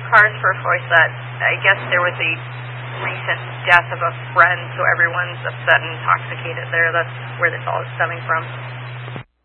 cars for Foyset, I guess there was a recent death of a friend, so everyone's upset and intoxicated there. That's where this all is stemming from.